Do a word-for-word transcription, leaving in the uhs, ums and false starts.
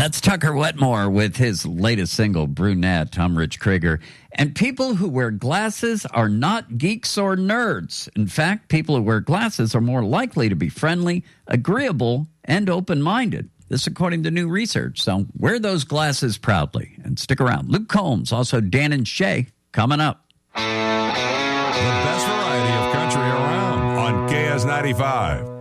That's Tucker Wetmore with his latest single, Brunette. I'm Rich Krieger. And people who wear glasses are not geeks or nerds. In fact, people who wear glasses are more likely to be friendly, agreeable, and open-minded. This according to new research. So wear those glasses proudly and stick around. Luke Combs, also Dan and Shay, coming up. The best variety of country around on K S ninety-five.